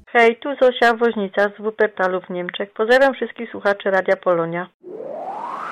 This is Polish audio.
Hej, tu Zosia Woźnica z Wuppertalu w Niemczech. Pozdrawiam wszystkich słuchaczy Radia Polonia.